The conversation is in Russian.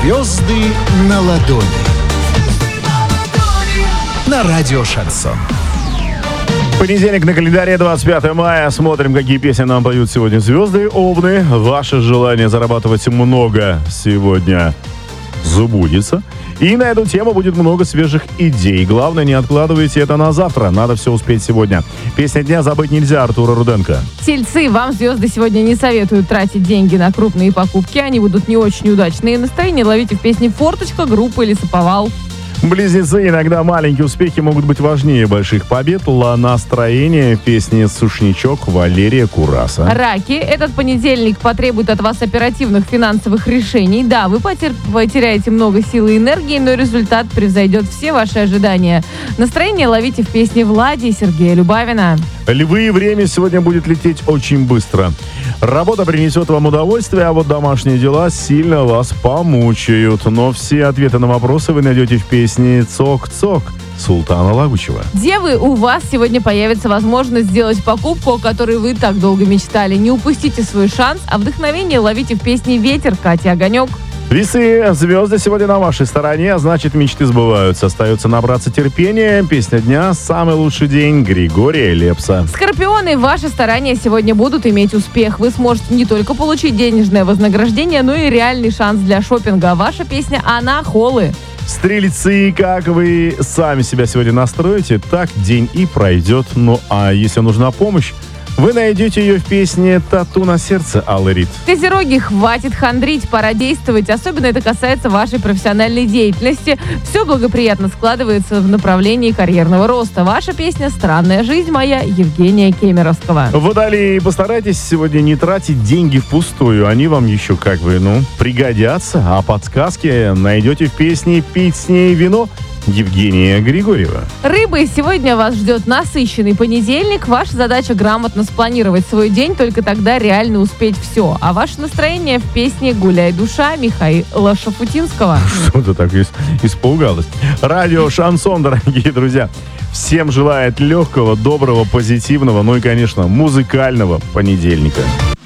Звезды на ладони. На радио «Шансон». Понедельник на календаре, 25 мая. Смотрим, какие песни нам поют сегодня звезды. Овны, ваше желание зарабатывать много сегодня сбудется. И на эту тему будет много свежих идей. Главное, не откладывайте это на завтра. Надо все успеть сегодня. Песня дня забыть нельзя, Артура Руденко. Тельцы, вам звезды сегодня не советуют тратить деньги на крупные покупки. Они будут не очень удачные. Настроение ловите в песне «Форточка» группы «Лесоповал». Близнецы, иногда маленькие успехи могут быть важнее больших побед. Настроение песни «Сушничок» Валерия Кураса. Раки, этот понедельник потребует от вас оперативных финансовых решений. Да, вы потеряете много сил и энергии, но результат превзойдет все ваши ожидания. Настроение ловите в песне Влади и Сергея Любавина. Львы, время сегодня будет лететь очень быстро. Работа принесет вам удовольствие, а вот домашние дела сильно вас помучают. Но все ответы на вопросы вы найдете в песне «Цок-цок» Султана Лагучева. Девы, у вас сегодня появится возможность сделать покупку, о которой вы так долго мечтали. Не упустите свой шанс, а вдохновение ловите в песне «Ветер» Кати Огонек. Весы, звезды сегодня на вашей стороне, а значит, мечты сбываются. Остается набраться терпения. Песня дня «Самый лучший день» Григория Лепса. Скорпионы, ваши старания сегодня будут иметь успех. Вы сможете не только получить денежное вознаграждение, но и реальный шанс для шопинга. Ваша песня «Она Холы». Стрельцы, как вы сами себя сегодня настроите, так день и пройдет. Ну а если нужна помощь, вы найдете ее в песне «Тату на сердце» Аллы Рид. Козероги, хватит хандрить, пора действовать. Особенно это касается вашей профессиональной деятельности. Все благоприятно складывается в направлении карьерного роста. Ваша песня «Странная жизнь моя» Евгения Кемеровского. Водолеи, постарайтесь сегодня не тратить деньги впустую. Они вам еще пригодятся. А подсказки найдете в песне «Пить с ней вино» Евгения Григорьева. Рыбы, сегодня вас ждет насыщенный понедельник. Ваша задача грамотно спланировать свой день, только тогда реально успеть все. А ваше настроение в песне «Гуляй, душа» Михаила Шафутинского. Что-то так испугалось. Радио «Шансон», дорогие друзья. Всем желает легкого, доброго, позитивного, ну и, конечно, музыкального понедельника.